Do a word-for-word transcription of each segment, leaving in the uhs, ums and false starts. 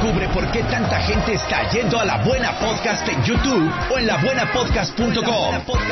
Descubre por qué tanta gente está yendo a La Buena Podcast en YouTube o en la buena podcast punto com.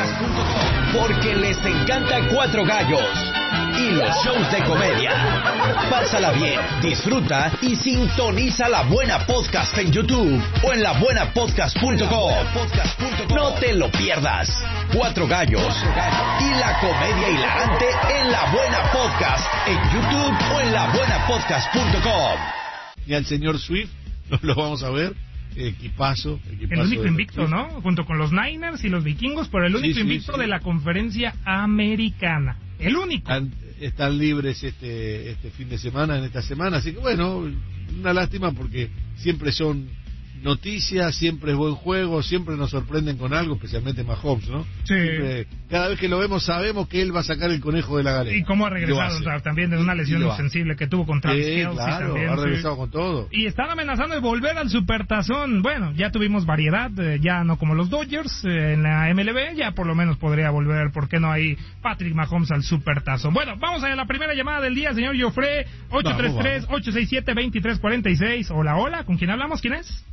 Porque les encanta Cuatro Gallos y los shows de comedia. Pásala bien, disfruta y sintoniza La Buena Podcast en YouTube o en la buena podcast punto com. No te lo pierdas. Cuatro Gallos y la comedia hilarante en La Buena Podcast en YouTube o en la buena podcast punto com. Y al señor Swift no lo vamos a ver. Equipazo, equipazo. El único invicto, ¿no? Junto con los Niners y los Vikingos, pero el único sí, sí, invicto sí. de la conferencia americana. El único. Están, están libres este este fin de semana, en esta semana, así que bueno, una lástima porque siempre son noticias, siempre es buen juego, siempre nos sorprenden con algo, especialmente Mahomes, ¿no? Sí. Siempre, cada vez que lo vemos sabemos que él va a sacar el conejo de la galera. Y cómo ha regresado también de una lesión sensible que tuvo contra Travis sí, Kelce. Claro, también, ha regresado sí. con todo. Y están amenazando de volver al Supertazón. Bueno, ya tuvimos variedad, eh, ya no como los Dodgers eh, en la M L B, ya por lo menos podría volver, ¿por qué no hay Patrick Mahomes al Supertazón? Bueno, vamos a la primera llamada del día, señor Joffre, ocho tres tres, ocho seis siete, dos tres cuatro seis. Hola, hola, ¿con quién hablamos? ¿Quién es?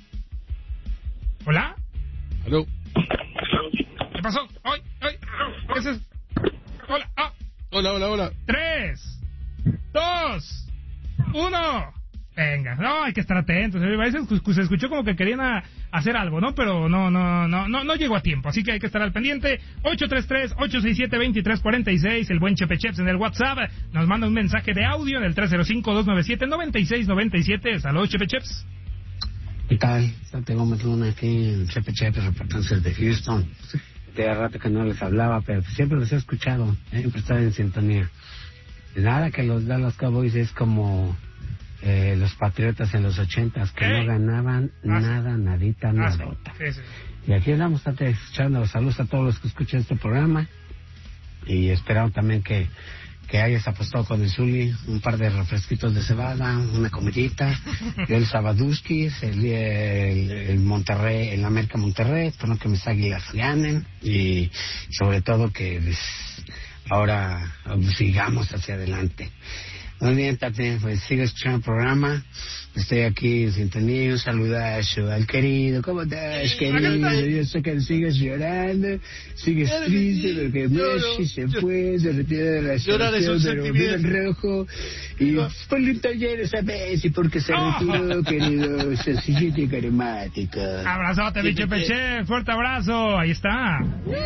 ¿Hola? ¿Aló? ¿Qué pasó? ¡Ay, ay! ¿Ese es? ¡Hola! ¡Ah! Hola, hola, hola. Tres, dos, uno. Venga, no, hay que estar atentos. A veces se escuchó como que querían a, hacer algo, ¿no? Pero no, no, no, no, no llegó a tiempo. Así que hay que estar al pendiente. ocho tres tres, ocho seis siete, dos tres cuatro seis. El buen Chepe Cheps en el WhatsApp nos manda un mensaje de audio en el tres cero cinco, dos nueve siete, nueve seis nueve siete. Saludos, Chepe Cheps. ¿Qué tal? Tengo Luna aquí en Chepe Chepe, reportándose desde Houston. De rato que no les hablaba, pero siempre los he escuchado, ¿eh? Siempre estaba en sintonía. Nada que los Dallas Cowboys es como eh, los Patriotas en los ochentas, que ¿Eh? no ganaban ah, nada, nadita, ah, nadota. Sí, sí. Y aquí andamos escuchando los saludos a todos los que escuchan este programa. Y esperamos también que que hayas apostado con el Zuli un par de refresquitos de cebada, una comidita, y el Sabaduskis, el, el, el Monterrey, el América Monterrey, espero que mis águilas ganen, y sobre todo que les, ahora sigamos hacia adelante. Muy bien, Tate, pues sigue escuchando el programa. Estoy aquí en sintonía. Un saludazo al querido. ¿Cómo estás, querido? Yo sé que sigues llorando, sigues triste porque Messi se fue, se retiró de la selección, pero vive el rojo. Y ponle un taller esa Messi porque se retiró, querido. Sencillito y carismático. Abrazote, bicho Peche. Fuerte abrazo. Ahí está.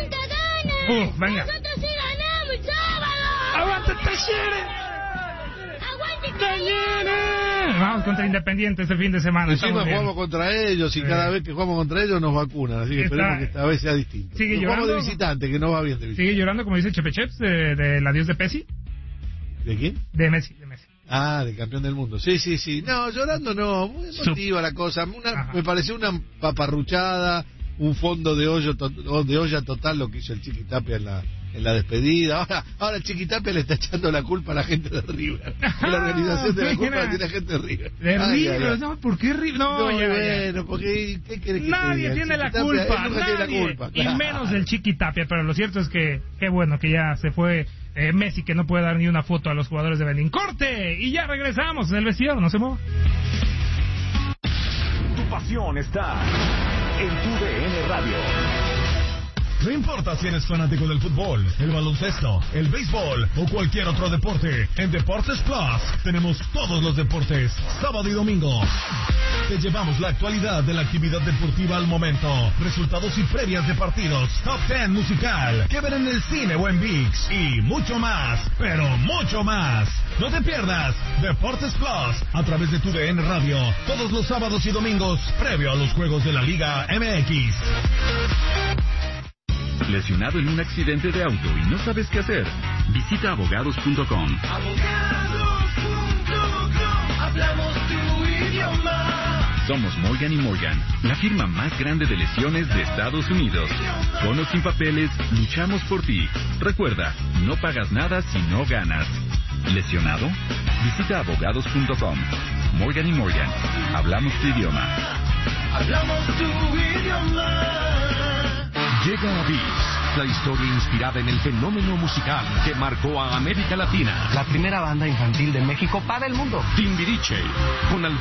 Uh, venga. Nosotros sí ganamos, sábado. ¡Aguanta, Talleres! Vamos contra Independiente este fin de semana. Encima jugamos contra ellos y sí. cada vez que jugamos contra ellos nos vacunan, así que Está... esperemos que esta vez sea distinto. Sigue Nos llorando. Jugamos de visitante, que no va bien de visitante. Sigue llorando, como dice Chepe Cheps, de, de la dios de Pesi. ¿De quién? De Messi, de Messi. Ah, del campeón del mundo. Sí, sí, sí. No, llorando no, muy emotiva la cosa. Una, me pareció una paparruchada, un fondo de hoyo to, de olla total lo que hizo el Chiquitapia en la en la despedida. Ahora, ahora el Chiquitapia le está echando la culpa a la gente de River. A la organización de la culpa la tiene la gente de River. De ay, River, ay, ay. no, ¿por qué River? No, no ya, bueno, ya. porque ¿qué querés que nadie te diga? tiene la culpa, nadie, tiene la culpa, claro. Y menos el Chiquitapia, pero lo cierto es que qué bueno que ya se fue eh, Messi, que no puede dar ni una foto a los jugadores de Benin. ¡Corte! Y ya regresamos en el vestidor, no se mueva. Tu pasión está en tu D N Radio. No importa si eres fanático del fútbol, el baloncesto, el béisbol o cualquier otro deporte, en Deportes Plus tenemos todos los deportes, sábado y domingo. Te llevamos la actualidad de la actividad deportiva al momento, resultados y previas de partidos, top diez musical, que ver en el cine o en ViX, y mucho más, pero mucho más. No te pierdas Deportes Plus a través de tu D N Radio, todos los sábados y domingos, previo a los juegos de la Liga M X. ¿Lesionado en un accidente de auto y no sabes qué hacer? Visita abogados punto com. Abogados punto com. Hablamos tu idioma. Somos Morgan y Morgan, la firma más grande de lesiones de Estados Unidos. Con o sin papeles, luchamos por ti. Recuerda, no pagas nada si no ganas. ¿Lesionado? Visita abogados punto com. Morgan y Morgan, hablamos tu idioma. Hablamos tu idioma. Llega a ViX, la historia inspirada en el fenómeno musical que marcó a América Latina. La primera banda infantil de México para el mundo. Timbiriche, con